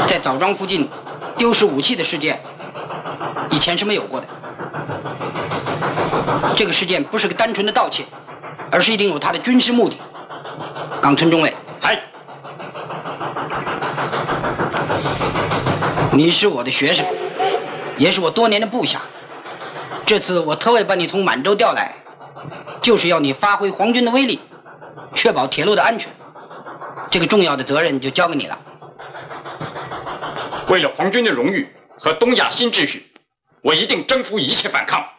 在枣庄附近丢失武器的事件，以前是没有过的。这个事件不是个单纯的盗窃，而是一定有它的军事目的。冈村中尉， 嗨， 你是我的学生，也是我多年的部下。这次我特为把你从满洲调来，就是要你发挥皇军的威力，确保铁路的安全。这个重要的责任就交给你了。 为了皇军的荣誉和东亚新秩序，我一定征服一切反抗。